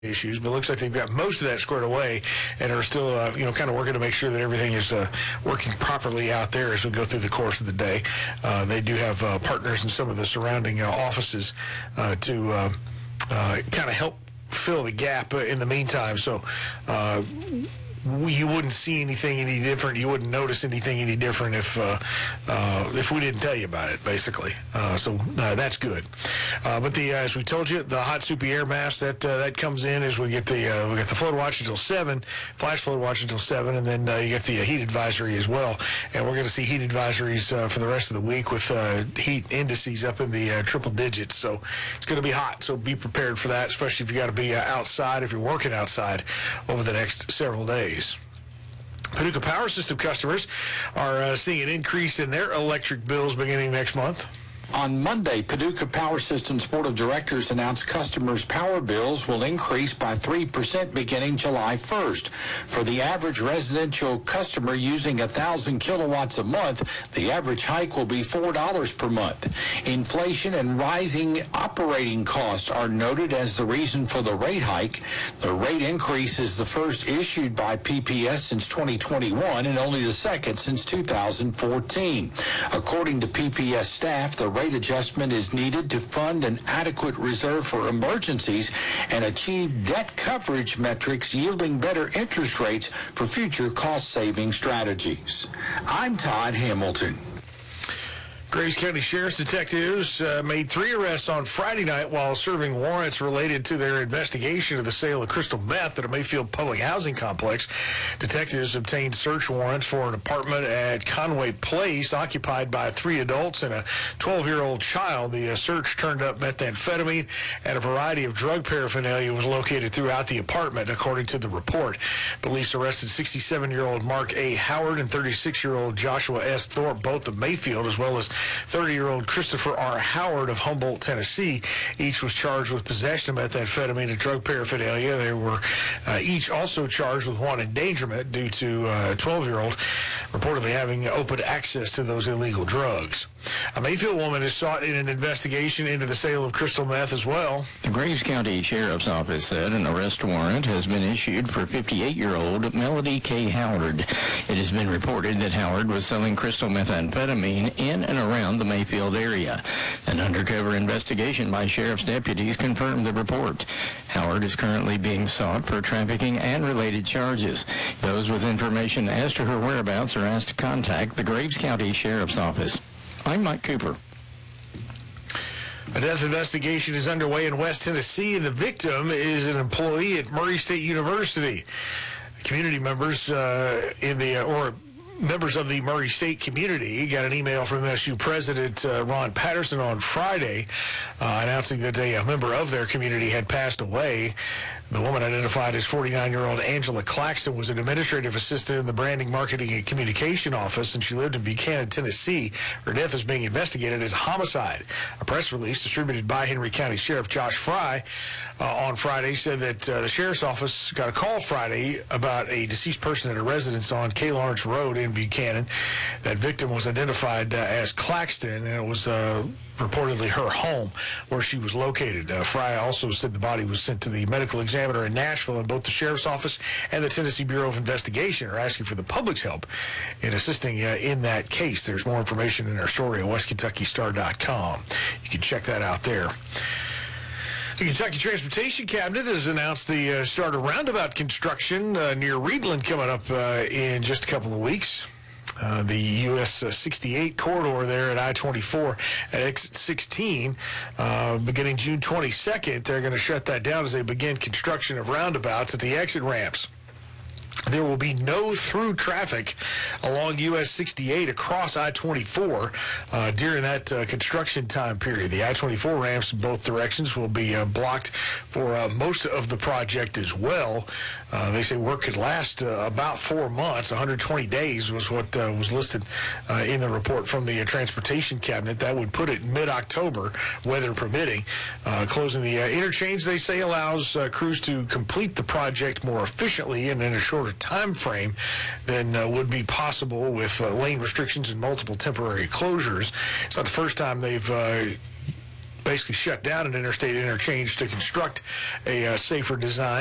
issues, but it looks like they've got most of that squared away and are still, kind of working to make sure that everything is working properly out there as we go through the course of the day. They do have partners in some of the surrounding offices to kind of help fill the gap in the meantime. So you wouldn't see anything any different. You wouldn't notice anything any different if we didn't tell you about it, basically. So that's good. But as we told you, the hot soupy air mass that comes in as we get the flood watch until 7, flash flood watch until 7, and then you get the heat advisory as well. And we're going to see heat advisories for the rest of the week with heat indices up in the triple digits. So it's going to be hot. So be prepared for that, especially if you got to be outside, if you're working outside over the next several days. Paducah Power System customers are seeing an increase in their electric bills beginning next month. On Monday, Paducah Power Systems Board of Directors announced customers' power bills will increase by 3% beginning July 1st. For the average residential customer using 1,000 kilowatts a month, the average hike will be $4 per month. Inflation and rising operating costs are noted as the reason for the rate hike. The rate increase is the first issued by PPS since 2021 and only the second since 2014. According to PPS staff, the rate adjustment is needed to fund an adequate reserve for emergencies and achieve debt coverage metrics yielding better interest rates for future cost-saving strategies. I'm Todd Hamilton. Graves County Sheriff's detectives made 3 arrests on Friday night while serving warrants related to their investigation of the sale of crystal meth at a Mayfield public housing complex. Detectives obtained search warrants for an apartment at Conway Place occupied by 3 adults and a 12-year-old child. The search turned up methamphetamine and a variety of drug paraphernalia was located throughout the apartment, according to the report. Police arrested 67-year-old Mark A. Howard and 36-year-old Joshua S. Thorpe, both of Mayfield, as well as 30-year-old Christopher R. Howard of Humboldt, Tennessee. Each was charged with possession of methamphetamine and drug paraphernalia. They were each also charged with wanton endangerment due to a 12-year-old reportedly having open access to those illegal drugs. A Mayfield woman is sought in an investigation into the sale of crystal meth as well. The Graves County Sheriff's Office said an arrest warrant has been issued for 58-year-old Melody K. Howard. It has been reported that Howard was selling crystal methamphetamine in and around the Mayfield area. An undercover investigation by sheriff's deputies confirmed the report. Howard is currently being sought for trafficking and related charges. Those with information as to her whereabouts are asked to contact the Graves County Sheriff's Office. I'm Mike Cooper. A death investigation is underway in West Tennessee, and the victim is an employee at Murray State University. Community members members of the Murray State community got an email from MSU President Ron Patterson on Friday announcing that a member of their community had passed away. The woman, identified as 49-year-old Angela Claxton, was an administrative assistant in the Branding, Marketing, and Communication Office, and she lived in Buchanan, Tennessee. Her death is being investigated as a homicide. A press release distributed by Henry County Sheriff Josh Fry on Friday said that the Sheriff's Office got a call Friday about a deceased person at a residence on K. Lawrence Road in Buchanan. That victim was identified as Claxton, and it was reportedly her home where she was located. Fry also said the body was sent to the medical examiner in Nashville, and both the Sheriff's Office and the Tennessee Bureau of Investigation are asking for the public's help in assisting in that case. There's more information in our story at westkentuckystar.com. You can check that out there. The Kentucky Transportation Cabinet has announced the start of roundabout construction near Reedland coming up in just a couple of weeks. The US 68 corridor there at I-24 at exit 16, beginning June 22nd, they're going to shut that down as they begin construction of roundabouts at the exit ramps. There will be no through traffic along US 68 across I-24 during that construction time period. The I-24 ramps in both directions will be blocked for most of the project as well. They say work could last about 4 months. 120 days was what was listed in the report from the Transportation Cabinet. That would put it mid-October, weather permitting. Closing the interchange, they say, allows crews to complete the project more efficiently and in a shorter time frame than would be possible with lane restrictions and multiple temporary closures. It's not the first time they've basically shut down an interstate interchange to construct a safer design.